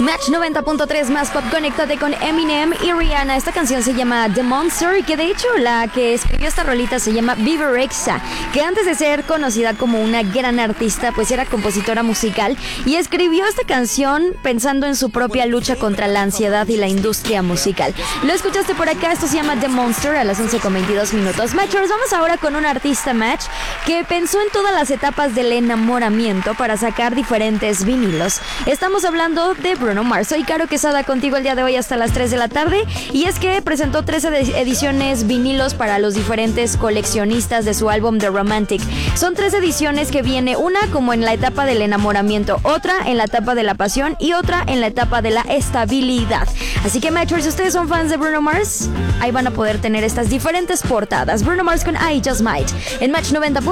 Match 90.3 más pop, conéctate con Eminem y Rihanna. Esta canción se llama The Monster, que de hecho la que escribió esta rolita se llama Bebe Rexha, que antes de ser conocida como una gran artista, pues era compositora musical y escribió esta canción pensando en su propia lucha contra la ansiedad y la industria musical. Lo escuchaste por acá, esto se llama The Monster a las 11:22. Matchers, vamos ahora con un artista Match que pensó en todas las etapas del enamoramiento para sacar diferentes vinilos. Estamos hablando de Bruno Mars. Soy Caro Quesada contigo el día de hoy hasta las 3 de la tarde y es que presentó 13 ediciones vinilos para los diferentes coleccionistas de su álbum The Romantic. Son 3 ediciones que viene una como en la etapa del enamoramiento, otra en la etapa de la pasión y otra en la etapa de la estabilidad. Así que Matchers, si ustedes son fans de Bruno Mars, ahí van a poder tener estas diferentes portadas. Bruno Mars con I Just Might en Match 90.